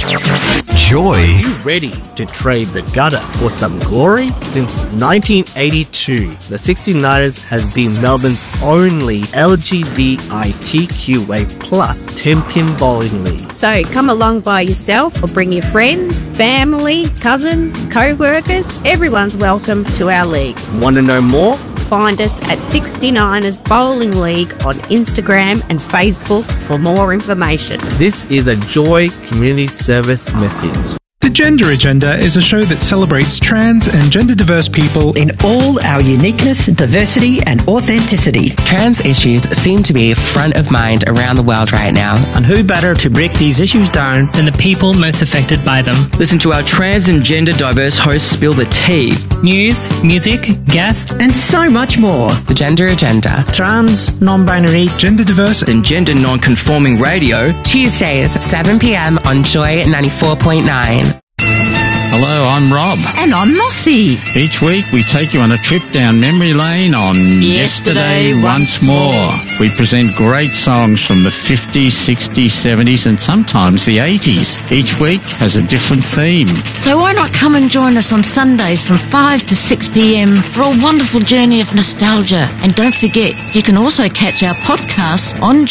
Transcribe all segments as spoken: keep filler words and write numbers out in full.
Joy. Are you ready to trade the gutter for some glory? Since nineteen eighty-two, the sixty-niners has been Melbourne's only L G B T Q A plus ten-pin bowling league. So come along by yourself or bring your friends, family, cousins, co-workers. Everyone's welcome to our league. Want to know more? Find us at sixty-niners Bowling League on Instagram and Facebook for more information. This is a Joy Community Service message. The Gender Agenda is a show that celebrates trans and gender-diverse people in all our uniqueness, diversity and authenticity. Trans issues seem to be front of mind around the world right now. And who better to break these issues down than the people most affected by them? Listen to our trans and gender-diverse hosts spill the tea. News, music, guests, and so much more. The Gender Agenda. Trans, non-binary, gender-diverse and gender non-conforming radio. Tuesdays, seven p.m. on Joy ninety-four point nine. Hello, I'm Rob. And I'm Mossy. Each week we take you on a trip down memory lane on Yesterday, Yesterday Once More. We present great songs from the fifties, sixties, seventies and sometimes the eighties. Each week has a different theme. So why not come and join us on Sundays from five to six p.m. for a wonderful journey of nostalgia. And don't forget, you can also catch our podcasts on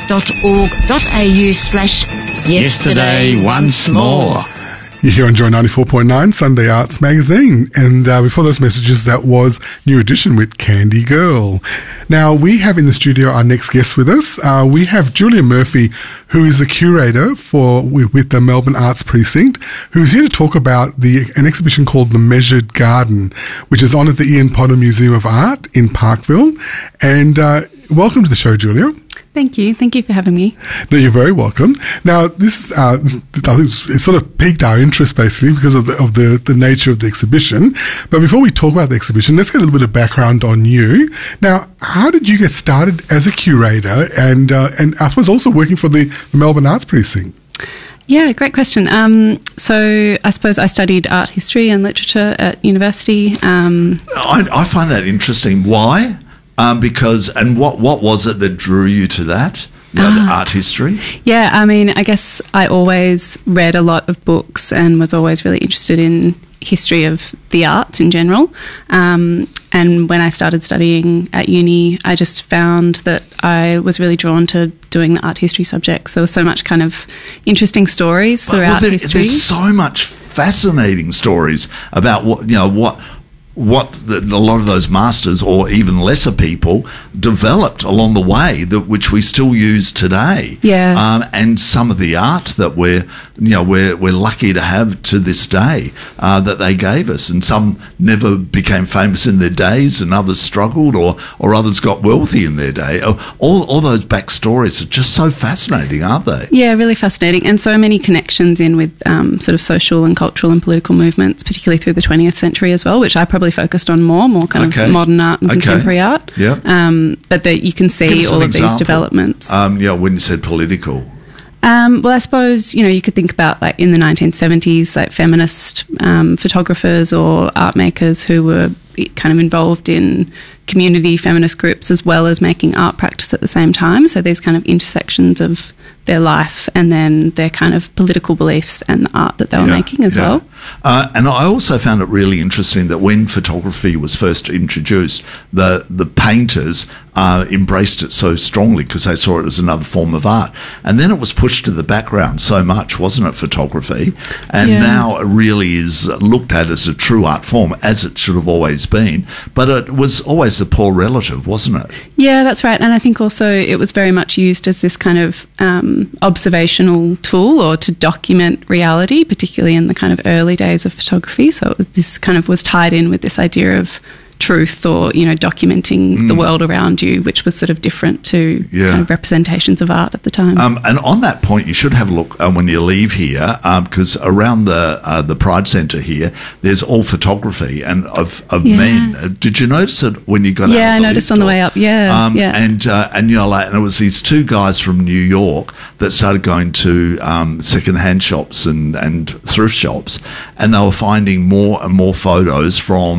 joy.org.au slash Yesterday Once More. You're here on Joy ninety-four point nine, Sunday Arts Magazine. And uh, before those messages, that was New Edition with Candy Girl. Now, we have in the studio our next guest with us. Uh, we have Julia Murphy, who is a curator for with, with the Melbourne Arts Precinct, who's here to talk about the an exhibition called The Measured Garden, which is on at the Ian Potter Museum of Art in Parkville. And uh, welcome to the show, Julia. Thank you. Thank you for having me. No, you're very welcome. Now, this is, uh, this, I think it sort of piqued our interest basically because of the, of the, the nature of the exhibition. But before we talk about the exhibition, let's get a little bit of background on you. Now, how did you get started as a curator and, uh, and I suppose also working for the, the Melbourne Arts Precinct? Yeah, great question. Um, so I suppose I studied art history and literature at university. Um, I, I find that interesting. Why? Um, because, and what, what was it that drew you to that, you know, ah, art history? Yeah, I mean, I guess I always read a lot of books and was always really interested in history of the arts in general. Um, and when I started studying at uni, I just found that I was really drawn to doing the art history subjects. There was so much kind of interesting stories throughout well, there, history. There's so much fascinating stories about what, you know, what... what the, a lot of those masters or even lesser people developed along the way, that which we still use today. Yeah. Um, and some of the art that we're, you know, we're, we're lucky to have to this day uh, that they gave us. And some never became famous in their days and others struggled or, or others got wealthy in their day. All, all those backstories are just so fascinating, aren't they? Yeah, really fascinating. And so many connections in with um, sort of social and cultural and political movements, particularly through the twentieth century as well, which I probably focused on more, more kind okay. of modern art and okay. contemporary art. Yeah. Um, but that you can see all of example. these developments. Um, yeah, when you said political. Um, well, I suppose, you know, you could think about like in the nineteen seventies, like feminist um, photographers or art makers who were kind of involved in community feminist groups as well as making art practice at the same time. So these kind of intersections of their life and then their kind of political beliefs and the art that they were yeah, making as yeah. well. Uh, and I also found it really interesting that when photography was first introduced, the the painters uh, embraced it so strongly because they saw it as another form of art. And then it was pushed to the background so much, wasn't it, photography? And yeah. now it really is looked at as a true art form, as it should have always been. But it was always the poor relative, wasn't it? Yeah, that's right. And I think also it was very much used as this kind of um, observational tool or to document reality, particularly in the kind of early days of photography. So it was, this kind of was tied in with this idea of truth or, you know, documenting mm. the world around you, which was sort of different to yeah. kind of representations of art at the time. Um, and on that point, you should have a look uh, when you leave here, because um, around the uh, the Pride Centre here, there's all photography and of, of yeah. men. Uh, did you notice it when you got out? Yeah, of the I noticed lift on the or, way up. Yeah, um, yeah. And uh, and you know, like, and it was these two guys from New York that started going to um, second-hand shops and and thrift shops, and they were finding more and more photos from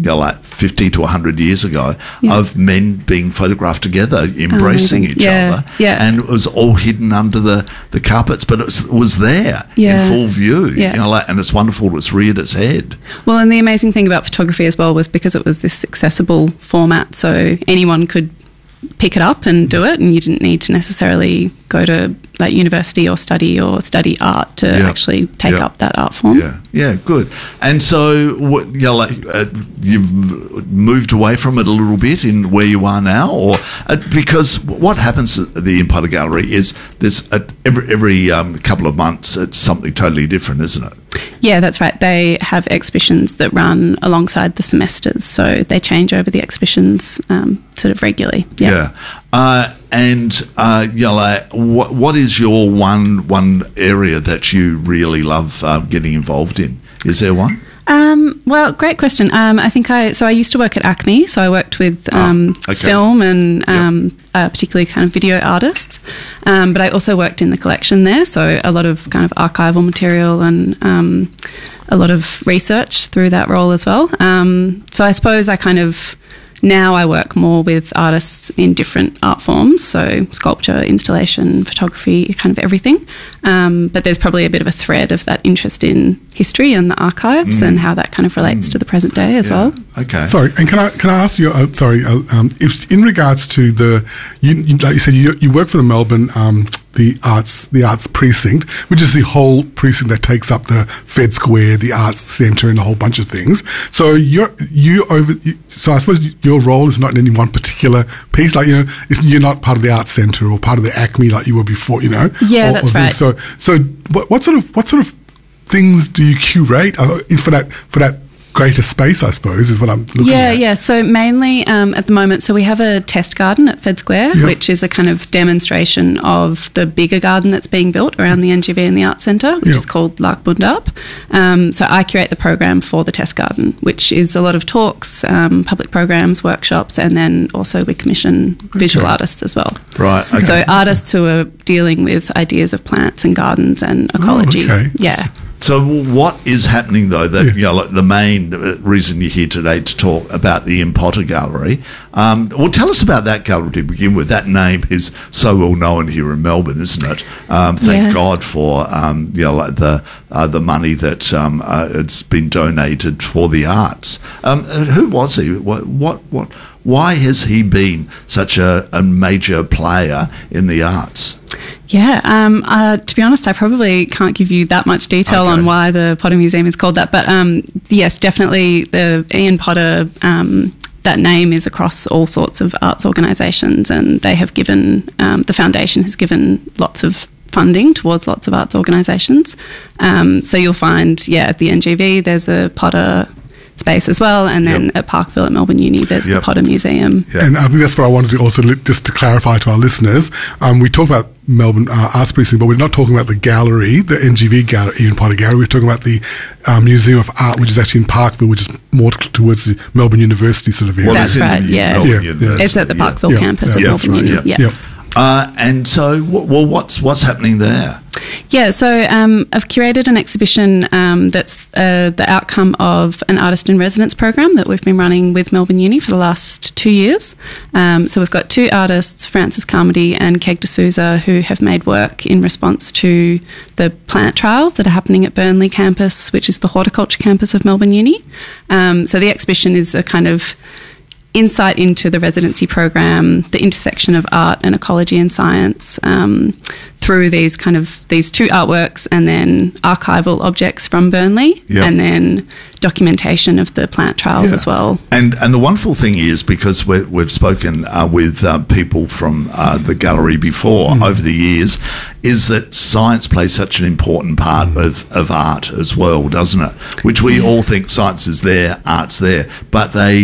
you know, like fifty to one hundred years ago, Yeah. of men being photographed together, embracing Amazing. each Yeah, other. yeah. And it was all hidden under the, the carpets, but it was, it was there Yeah. in full view. Yeah. You know, like, and it's wonderful it's reared its head. Well, and the amazing thing about photography as well was because it was this accessible format, so anyone could pick it up and do it, and you didn't need to necessarily go to like university or study or study art to Yeah. actually take Yeah. up that art form. Yeah, yeah, good. And so, what, you know, like, uh, you've moved away from it a little bit in where you are now, or uh, because what happens at the Ian Potter Gallery is there's a, every every um, couple of months it's something totally different, isn't it? Yeah, that's right. They have exhibitions that run alongside the semesters, so they change over the exhibitions um, sort of regularly. Yeah. Yeah. Uh, and uh, you know, like, what what is your one one area that you really love uh, getting involved in? Is there one? Um, well, great question. Um, I think I so I used to work at ACME, so I worked with um, okay. film and um, uh, particularly kind of video artists. Um, but I also worked in the collection there, so a lot of kind of archival material and um, a lot of research through that role as well. Um, so I suppose I kind of now I work more with artists in different art forms, so sculpture, installation, photography, kind of everything. Um, but there's probably a bit of a thread of that interest in history and the archives Mm. and how that kind of relates to the present day as well. Okay. Sorry, and can I can I ask you? Uh, sorry, uh, um, if in regards to the, you, you, like you said, you, you work for the Melbourne, um, the arts, the arts precinct, which is the whole precinct that takes up the Fed Square, the Arts Centre, and a whole bunch of things. So you're you over. You, so I suppose your role is not in any one particular piece. Like, you know, it's, you're not part of the Arts Centre or part of the ACME like you were before. You know. Yeah, or, that's or right. So so what, what sort of what sort of things do you curate uh, for that for that greater space, I suppose, is what I'm looking yeah, at. yeah. So mainly um, at the moment, so we have a test garden at Fed Square, Yep. which is a kind of demonstration of the bigger garden that's being built around the N G V and the Arts Centre, which Yep. is called Larkbundab. Um, so I curate the program for the test garden, which is a lot of talks, um, public programs, workshops, and then also we commission visual artists as well. Right. Okay. So artists who are dealing with ideas of plants and gardens and ecology. okay. Yeah. So what is happening though? That you know, like the main reason you're here today to talk about the Ian Potter Gallery. Um, well, tell us about that gallery to begin with. That name is so well known here in Melbourne, isn't it? Um, thank Yeah. God for um, you know, like the uh, the money that um, uh, it's been donated for the arts. Um, and who was he? What what what? Why has he been such a, a major player in the arts? Yeah, um, uh, to be honest, I probably can't give you that much detail Okay. on why the Potter Museum is called that. But um, yes, definitely the Ian Potter, um, that name is across all sorts of arts organisations, and they have given, um, the foundation has given lots of funding towards lots of arts organisations. Um, so you'll find, yeah, at the N G V there's a Potter space as well, and then Yep. at Parkville at Melbourne Uni there's Yep. the Potter Museum. And I think that's what I wanted to also li- just to clarify to our listeners. Um, we talk about Melbourne uh, Arts Precinct, but we're not talking about the gallery, the N G V gallery, Ian Potter Gallery. We're talking about the uh, Museum of Art, which is actually in Parkville, which is more t- towards the Melbourne University sort of area. Well, That's it's in right, the yeah. Melbourne Yeah, yeah. University, It's at the yeah. Parkville Yeah. campus Yeah, at that's Melbourne right, Uni. yeah. Yeah. Yep. Uh, and so, w- well, what's what's happening there? Yeah, so um, I've curated an exhibition um, that's uh, the outcome of an artist in residence program that we've been running with Melbourne Uni for the last two years. Um, so we've got two artists, Francis Carmody and Keg D'Souza, who have made work in response to the plant trials that are happening at Burnley campus, which is the horticulture campus of Melbourne Uni. Um, so the exhibition is a kind of insight into the residency program, the intersection of art and ecology and science, um, through these kind of these two artworks and then archival objects from Burnley, Yep. and then documentation of the plant trials Yeah. as well. And and the wonderful thing is, because we're, we've spoken uh, with uh, people from uh, the gallery before Mm. over the years, is that science plays such an important part of, of art as well, doesn't it? Which we all think science is there, art's there, but they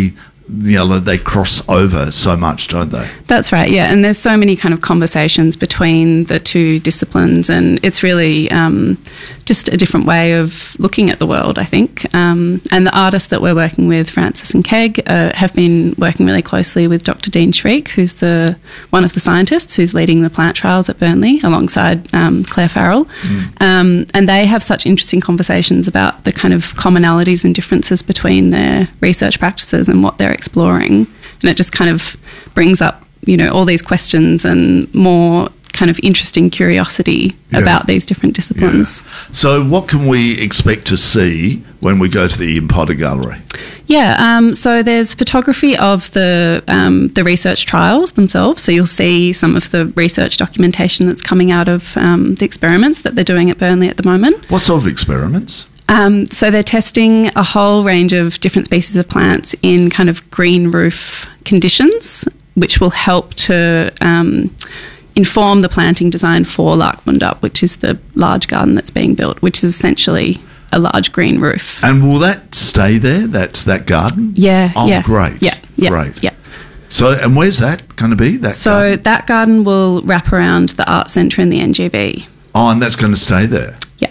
you know, they cross over so much, don't they? That's right, yeah. And there's so many kind of conversations between the two disciplines, and it's really um, just a different way of looking at the world, I think. Um, and the artists that we're working with, Frances and Keg, uh, have been working really closely with Doctor Dean Shriek, who's the one of the scientists who's leading the plant trials at Burnley, alongside um, Claire Farrell. Mm. Um, and they have such interesting conversations about the kind of commonalities and differences between their research practices and what they're exploring, and it just kind of brings up, you know, all these questions and more kind of interesting curiosity yeah. about these different disciplines. Yeah. So what can we expect to see when we go to the Ian Potter Gallery? Yeah, um, so there's photography of the um, the research trials themselves, so you'll see some of the research documentation that's coming out of um, the experiments that they're doing at Burnley at the moment. What sort of experiments? Um, so they're testing a whole range of different species of plants in kind of green roof conditions, which will help to um, inform the planting design for Lark Mundup, which is the large garden that's being built, which is essentially a large green roof. And will that stay there, that, that garden? Yeah. Oh, yeah. great. Yeah. yeah great. Yeah. So, and where's that going to be? That so garden? that garden will wrap around the Art Centre in the N G V. Oh, and that's going to stay there? Yeah.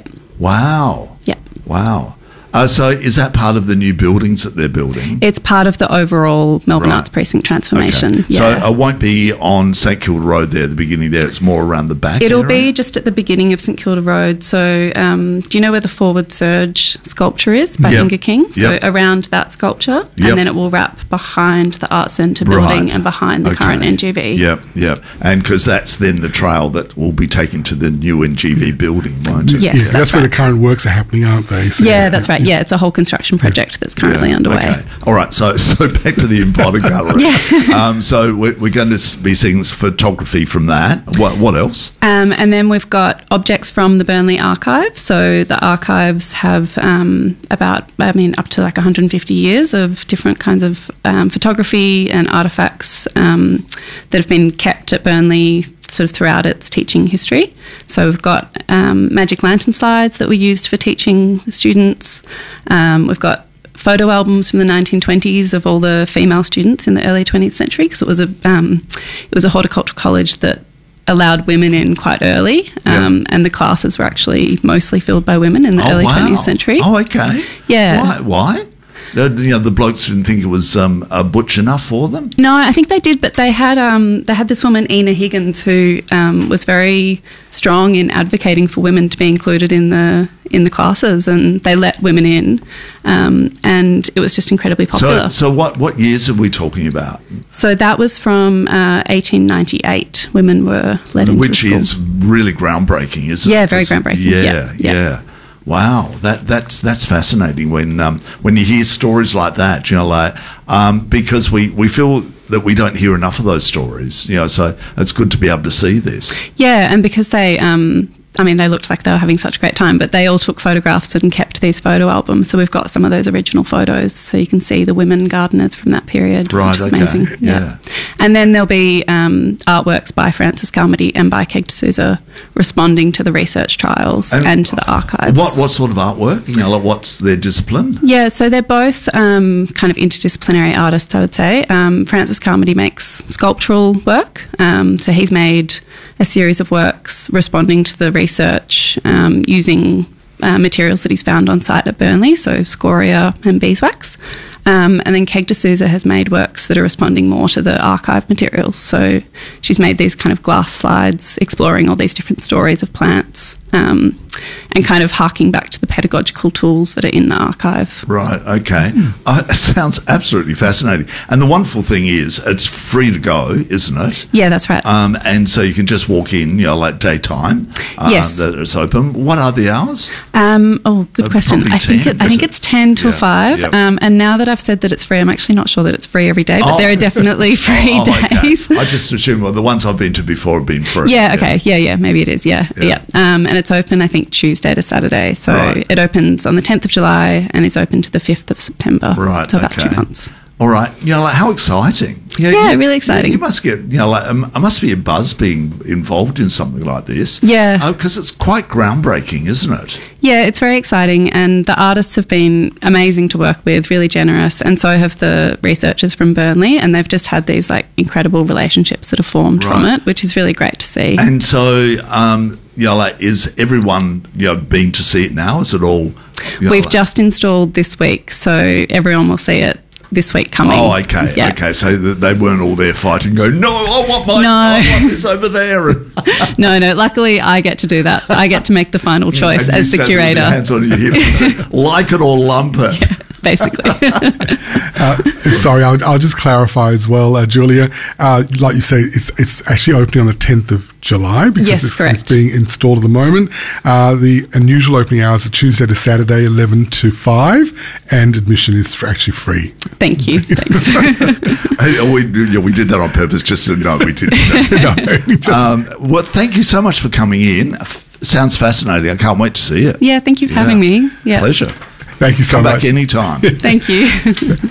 Wow. Yeah. Wow. Uh, so is that part of the new buildings that they're building? It's part of the overall Melbourne Right. Arts Precinct transformation. Okay. Yeah. So it won't be on St Kilda Road there at the beginning there. It's more around the back It'll area? be just at the beginning of St Kilda Road. So um, do you know where the Forward Surge sculpture is by Yep. Inga King? So Yep. around that sculpture. Yep. And then it will wrap behind the Art Centre building Right. and behind the Okay. current N G V. Yep, yep. And because that's then the trail that will be taken to the new N G V building, won't it? Yes, yeah, that's, that's where right. the current works are happening, aren't they? So, yeah, that's right. Yeah, it's a whole construction project that's currently Yeah, underway. Okay. All right. So, so back to the Ian Potter Gallery. Yeah. um, so we're, we're going to be seeing photography from that. What, what else? Um, and then we've got objects from the Burnley Archive. So the archives have um, about, I mean, up to like one hundred fifty years of different kinds of um, photography and artefacts um, that have been kept at Burnley sort of throughout its teaching history. So we've got um, magic lantern slides that were used for teaching the students. Um, we've got photo albums from the nineteen twenties of all the female students in the early twentieth century, because it was a um, it was a horticultural college that allowed women in quite early, um, Yep. and the classes were actually mostly filled by women in the Oh, early wow. twentieth century. Oh, okay. Yeah. Why? Why? Uh, You know, the blokes didn't think it was um, uh, butch enough for them? No, I think they did, but they had um, they had this woman, Ina Higgins, who um, was very strong in advocating for women to be included in the in the classes, and they let women in, um, and it was just incredibly popular. So, so what, what years are we talking about? So that was from uh, eighteen ninety-eight. Women were let into Which the school. is really groundbreaking, isn't Yeah, it? very 'Cause- groundbreaking. Yeah, Yeah, yeah. yeah. Wow, that that's that's fascinating when um, when you hear stories like that, you know, like um, because we, we feel that we don't hear enough of those stories, you know, so it's good to be able to see this. Yeah, and because they, um, I mean, they looked like they were having such a great time, but they all took photographs and kept these photo albums. So we've got some of those original photos, so you can see the women gardeners from that period. Right, which is okay, amazing. yeah. And then there'll be um, artworks by Frances Carmody and by Keg D'Souza responding to the research trials and, And to the archives. What what sort of artwork? You know, like what's their discipline? Yeah, so they're both um, kind of interdisciplinary artists, I would say. Um, Frances Carmody makes sculptural work. Um, so he's made a series of works responding to the research um, using uh, materials that he's found on site at Burnley, so scoria and beeswax. Um, and then Keg D'Souza has made works that are responding more to the archive materials. So she's made these kind of glass slides exploring all these different stories of plants um, and kind of harking back to the pedagogical tools that are in the archive. Right, okay. Uh, it sounds absolutely fascinating. And the wonderful thing is it's free to go, isn't it? Yeah, that's right. Um, and so you can just walk in, you know, like daytime. Uh, Yes. That it's open. What are the hours? Um, oh, good Uh, question. probably I think ten, it, I think is it? it's ten till Yeah, five. yeah. Um, and now that I've said that it's free, I'm actually not sure that it's free every day, but Oh. there are definitely free Oh, okay. days. I just assume well, the ones I've been to before have been free. Yeah, okay. Yeah, yeah, maybe it is. Yeah, Yeah. yeah. Um, and it's open, I think, Tuesday to Saturday. So Right. it opens on the tenth of July and is open to the fifth of September. Right, So about okay. two months. All right. You know, like, how exciting. You know, Yeah, you- really exciting. You must get, you know, like, um, it must be a buzz being involved in something like this. Yeah. Because it's quite groundbreaking, isn't it? Yeah, it's very exciting, and the artists have been amazing to work with, really generous, and so have the researchers from Burnley, and they've just had these like incredible relationships that have formed from Right. it, which is really great to see. And so, um, you know, like, is everyone, you know, been to see it now? Is it all... You know, We've like- just installed this week, so everyone will see it this week coming. Oh, okay, Yeah. okay. So th- they weren't all there fighting, going, no, I want my, No. I want this over there. No, no. Luckily, I get to do that. I get to make the final choice And you as the stand with your curator. hands on your hips and say, like it or lump it. Basically. Uh, sorry, I'll, I'll just clarify as well, uh, Julia. Uh, like you say, it's it's actually opening on the tenth of July because Yes, it's, correct. it's being installed at the moment. Uh, the unusual opening hours are Tuesday to Saturday, eleven to five, and admission is for actually free. Thank you. Thanks. Hey, we, yeah, we did that on purpose, just so no, we didn't. No. um, well, thank you so much for coming in. F- sounds fascinating. I can't wait to see it. Yeah, thank you for Yeah. having me. Yeah. Pleasure. Thank you so Come much. back anytime. Thank you.